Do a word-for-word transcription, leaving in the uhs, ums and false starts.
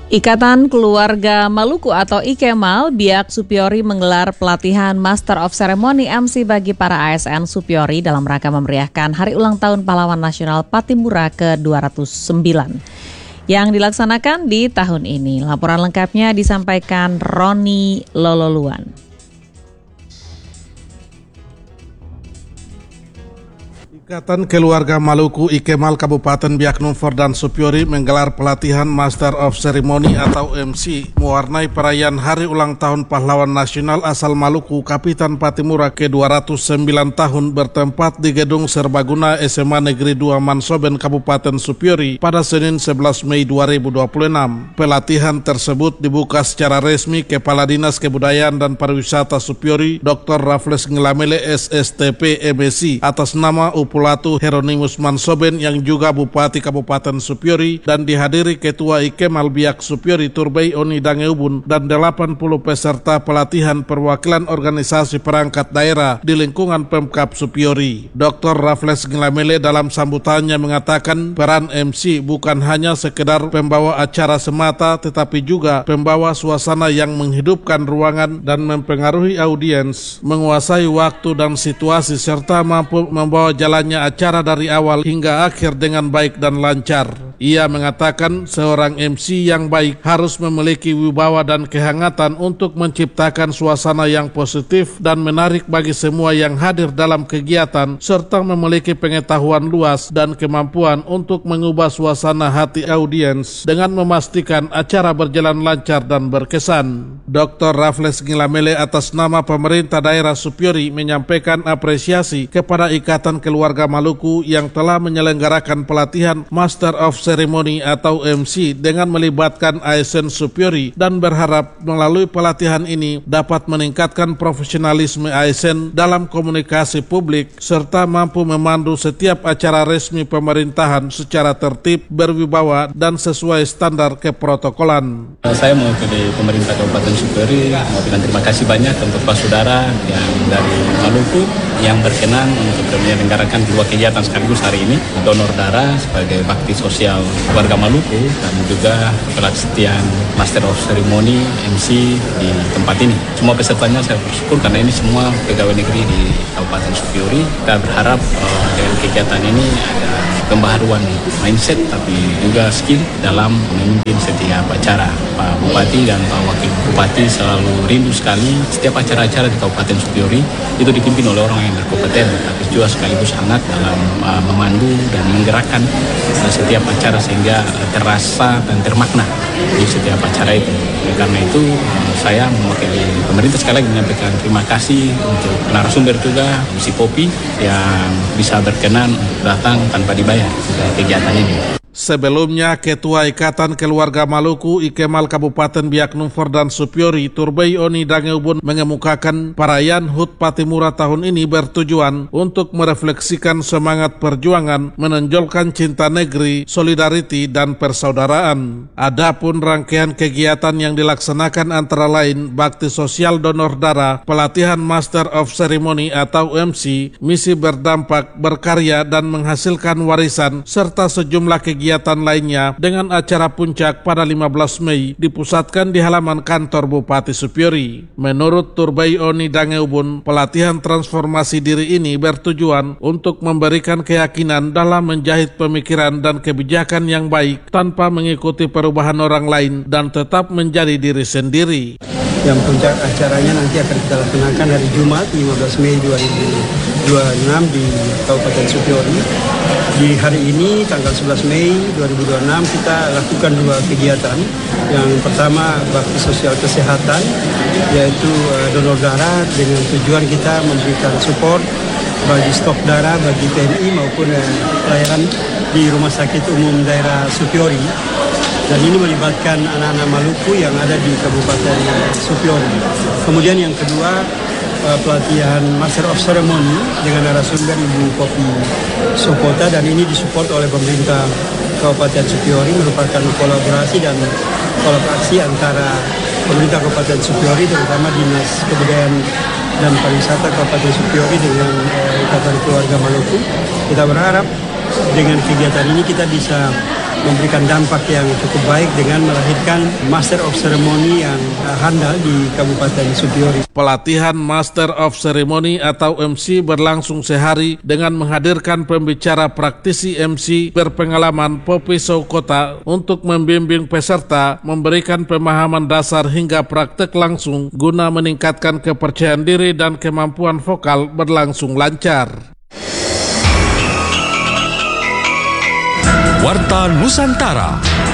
Ikatan Keluarga Maluku atau IKEMAL, Biak Supiori menggelar pelatihan Master of Ceremony M C bagi para A S N Supiori dalam rangka memeriahkan Hari Ulang Tahun Pahlawan Nasional Pattimura ke dua ratus sembilan yang dilaksanakan di tahun ini. Laporan lengkapnya disampaikan Roni Lololuan. Ikatan Keluarga Maluku IKEMAL Kabupaten Biak Numfor dan Supiori menggelar pelatihan Master of Ceremony atau M C mewarnai perayaan Hari Ulang Tahun Pahlawan Nasional asal Maluku Kapitan Pattimura ke dua ratus sembilan tahun bertempat di Gedung Serbaguna S M A Negeri dua Mansoben Kabupaten Supiori pada Senin sebelas Mei dua ribu dua puluh enam. Pelatihan tersebut dibuka secara resmi Kepala Dinas Kebudayaan dan Pariwisata Supiori Doktor Raffles Ngelamele S S T P M Si atas nama Upulatu Hieronymus Mansoben yang juga Bupati Kabupaten Supiori dan dihadiri Ketua IKEMAL Biak Supiori Turbay Oni Dangeubun dan delapan puluh peserta pelatihan perwakilan organisasi perangkat daerah di lingkungan Pemkab Supiori. Doktor Raffles Ngelamele dalam sambutannya mengatakan peran M C bukan hanya sekedar pembawa acara semata tetapi juga pembawa suasana yang menghidupkan ruangan dan mempengaruhi audiens, menguasai waktu dan situasi serta mampu membawa jalan acara dari awal hingga akhir dengan baik dan lancar. Ia mengatakan seorang M C yang baik harus memiliki wibawa dan kehangatan untuk menciptakan suasana yang positif dan menarik bagi semua yang hadir dalam kegiatan serta memiliki pengetahuan luas dan kemampuan untuk mengubah suasana hati audiens dengan memastikan acara berjalan lancar dan berkesan. Doktor Raffles Ngelamele atas nama pemerintah daerah Supiori menyampaikan apresiasi kepada Ikatan Keluarga Maluku yang telah menyelenggarakan pelatihan Master of Ceremony atau M C dengan melibatkan A S N Supiori dan berharap melalui pelatihan ini dapat meningkatkan profesionalisme A S N dalam komunikasi publik serta mampu memandu setiap acara resmi pemerintahan secara tertib, berwibawa dan sesuai standar keprotokolan. Saya mewakili pemerintah Kabupaten Supiori mau bilang terima kasih banyak untuk Pak Saudara yang dari Maluku yang berkenan untuk menyelenggarakan dua kegiatan sekaligus hari ini, donor darah sebagai bakti sosial warga Maluku dan juga pelatihan Master of Ceremony M C di tempat ini. Semua pesertanya saya bersyukur karena ini semua pegawai negeri di Kabupaten Supiori. Kita berharap uh, dengan kegiatan ini ada pembaharuan mindset tapi juga skill dalam memimpin setiap acara. Pak Bupati dan Pak Wakil Bupati selalu rindu sekali setiap acara-acara di Kabupaten Supiori itu dipimpin oleh orang yang berkompeten tapi juga sekaligus hangat dalam uh, memandu dan menggerakkan uh, setiap acara sehingga uh, terasa dan termakna di setiap acara itu. Oleh karena itu uh, saya mewakili pemerintah sekali lagi menyampaikan terima kasih untuk narasumber juga M C Popi yang bisa berkenan untuk datang tanpa dibayar ke kegiatan ini. Sebelumnya, Ketua Ikatan Keluarga Maluku IKEMAL Kabupaten Biak Numfor dan Supiori Turbay Oni Dangeubun mengemukakan perayaan H U T Pattimura tahun ini bertujuan untuk merefleksikan semangat perjuangan, menonjolkan cinta negeri, solidariti dan persaudaraan. Adapun rangkaian kegiatan yang dilaksanakan antara lain bakti sosial donor darah, pelatihan Master of Ceremony atau M C, misi berdampak, berkarya dan menghasilkan warisan serta sejumlah kegiatan kegiatan lainnya dengan acara puncak pada lima belas Mei dipusatkan di halaman kantor Bupati Supiori. Menurut Turbay Oni Dangeubun, pelatihan transformasi diri ini bertujuan untuk memberikan keyakinan dalam menjahit pemikiran dan kebijakan yang baik tanpa mengikuti perubahan orang lain dan tetap menjadi diri sendiri. Yang puncak acaranya nanti akan kita laksanakan hari Jumat lima belas Mei dua ribu dua puluh enam di Kabupaten Supiori. Di hari ini tanggal sebelas Mei dua ribu dua puluh enam kita lakukan dua kegiatan. Yang pertama bakti sosial kesehatan yaitu uh, donor darah dengan tujuan kita memberikan support bagi stok darah bagi T N I maupun uh, pelayanan di Rumah Sakit Umum Daerah Supiori. Dan ini melibatkan anak-anak Maluku yang ada di Kabupaten Supiori. Kemudian yang kedua, pelatihan Master of Ceremony dengan narasumber Ibu Popi Sokota, dan ini disupport oleh pemerintah Kabupaten Supiori, merupakan kolaborasi dan kolaborasi antara pemerintah Kabupaten Supiori terutama Dinas Kebudayaan dan Pariwisata Kabupaten Supiori dengan Ikatan Keluarga Maluku. Kita berharap dengan kegiatan ini kita bisa memberikan dampak yang cukup baik dengan melahirkan Master of Ceremony yang uh, handal di Kabupaten Supiori. Pelatihan Master of Ceremony atau M C berlangsung sehari dengan menghadirkan pembicara praktisi M C berpengalaman Popi Kota untuk membimbing peserta, memberikan pemahaman dasar hingga praktek langsung guna meningkatkan kepercayaan diri dan kemampuan vokal berlangsung lancar. Warta Nusantara.